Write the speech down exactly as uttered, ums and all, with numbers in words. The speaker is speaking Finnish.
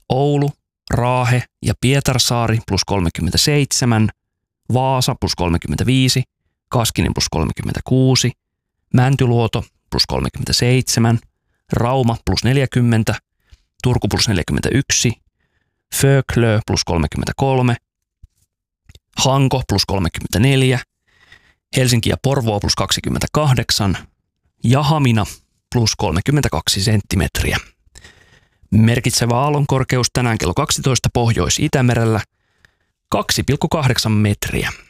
Oulu, Raahe ja Pietarsaari plus kolmekymmentäseitsemän, Vaasa plus kolmekymmentäviisi, Kaskinen plus kolmekymmentäkuusi, Mäntyluoto plus kolmekymmentäseitsemän, Rauma plus neljäkymmentä, Turku plus neljäkymmentäyksi, Föklö plus kolmekymmentäkolme, Hanko plus kolmekymmentäneljä, Helsinki ja Porvoo plus kaksikymmentäkahdeksan ja Hamina plus kolmekymmentäkaksi senttimetriä. Merkitsevä aallonkorkeus tänään kello kaksitoista Pohjois-Itämerellä kaksi pilkku kahdeksan metriä.